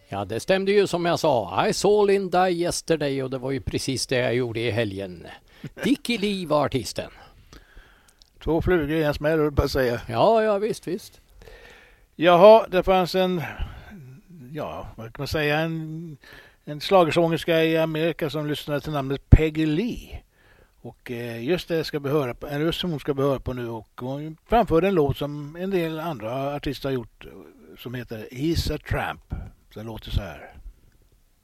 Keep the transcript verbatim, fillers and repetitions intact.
Ja, det stämde ju som jag sa. I saw Linda yesterday och det var ju precis det jag gjorde i helgen. Dickie Lee var artisten. Två flugor i en smäll, höll jag på att säga. Ja, ja, visst, visst. Jaha, det fanns en, ja, vad kan man säga, en, en schlagersångerska i Amerika som lyssnade till namnet Peggy Lee. Och eh, just det ska vi höra på, en röst som hon ska vi höra på nu, och hon framförde en låt som en del andra artister har gjort som heter He's a Tramp. Så det låter så här.